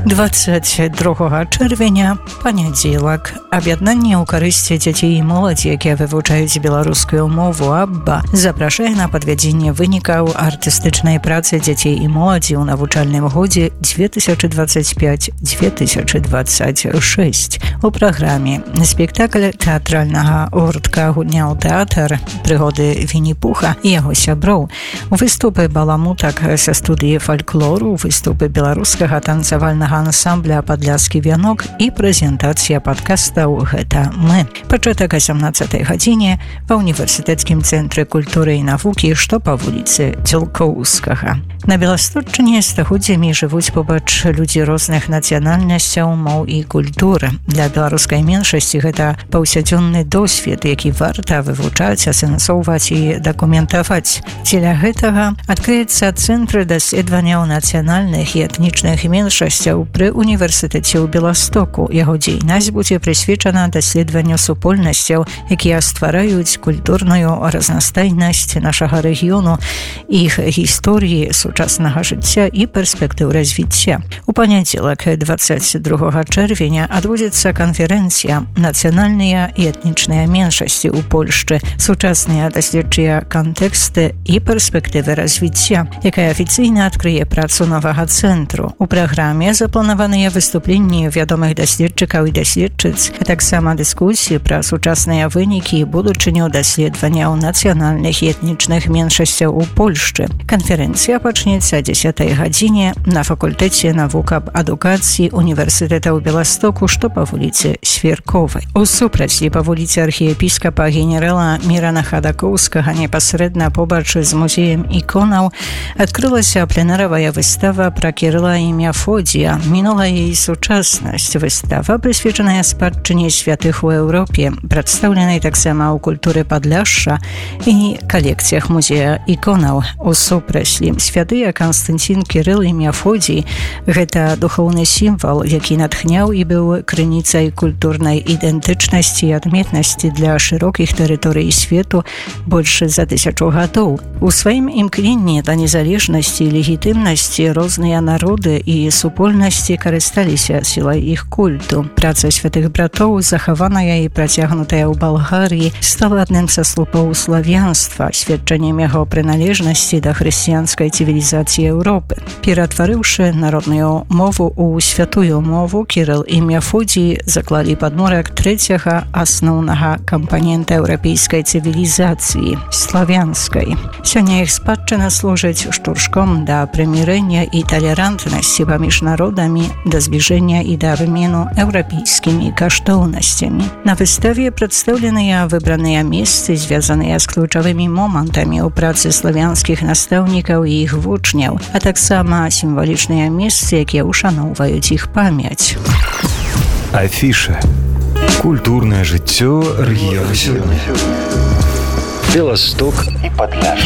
22 чэрвеня, панядзелак. Аб'яднанне ў карысці дзяцей і моладзі, якія вывучаюць беларускую мову «Абба», запрашае на падвядзенне вынікаў артыстычнай працы дзяцей і моладзі ў навучальным годзе 2025-2026. У праграме спектакль тэатральнага гуртка «Гудняў тэатр», прыгоды Вінні-Пуха і яго сяброў, выступы баламутак са студыі фальклору, выступы беларускага танцавальнага ансамбля «Падляскі вянок» і прэзентацыя падкастаў «Гэта мы». Пачатак 18 гадзіне ва ўніверсітэцкім цэнтры культуры і навукі, што па вуліцы Цілкоўскага. На Беласточчыне стагоддзямі жывуць побач людзі розных нацыянальнасцяў, моў і культур. Для беларускай меншасці гэта паўсядзённы досвед, які варта вывучаць, асэнсоўваць і дакументаваць. Дзеля гэтага адкрыецца цэнтр даследаванняў нацыянальных і этнічных меншасцяў пры універсітэце ў Беластоку. Яго дзейнасць будзе прысвечана даследаванню супольнасцяў, якія ствараюць культурную разнастайнасць нашага рэгіёну, іх гісторыі, сучаснага жыцця і перспектыў развіцця. У панядзелак 22 чэрвеня адбудзецца канферэнцыя «Нацыянальныя і этнічныя меншасці ў Польшчы. Сучасныя даследчыя кантэксты і перспектывы развіцця», якая афіцыйна адкрые працу новага цэнтру. У праграме запланаваныя выступленні вядомых даследчыкаў і даследчыц, а таксама дыскусіі пра сучасныя вынікі і будучыню даследаванняў нацыянальных і этнічных меншасцяў у Польшчы. Канферэнцыя пачнецца о 10 гадзіне на факультэце навук аб адукацыі універсітэта ў Беластоку, што па вуліцы Свірковай. У супрацьлі па вуліцы архіепіскапа генерала Мірана Хадакоўскага непасрэдна побач з музеем іконаў адкрылася пленэравая выстава пра Кірыла і Мефодія «Мінулая і сучаснасць». Выстава прысвечаная спадчыне святых у Еўропе, прадстаўленай таксама ў культуры Падляшша і калекцыях музея іконаў. У супрацьлі святыя Канстанцін, Кірыл і Мефодій – гэта духоўны сімвал, які натхняў і быў крыніцай культурнай ідэнтычнасці і адметнасці для шырокіх тэрыторый свету больш за 1000 гадоў. У сваім імкненні да незалежнасці і легітымнасці розныя народы і супольнасці карысталіся сілай іх культу. Праца святых братоў, захаваная і працягнутая ў Балгарыі, стала адным са слупоў славянства, сведчаннем яго прыналежнасці да хрысціянскай цывілізацыі Еўропы. Ператварыўшы народную мову ў святую мову, Кірыл і Мефодій заклалі падмурак трэцяга асноўнага кампанента еўрапейскай цывілізацыі – славянскай. Сёння іх спадчына служыць штуршком да прымірэння і талерантнасці паміж народамі, да збліжэння і да абмену еўрапейскімі каштоўнасцямі. На выставе прадстаўленыя выбраныя месцы, звязаныя з ключавымі момантамі ў працы славянскіх настаўнікаў і іх вучняў, а таксама сімвалічныя месцы, якія ушаноўваюць іх памяць. Афіша. Культурнае жыццё рэгіёну сёння. Беласток і Падляшша.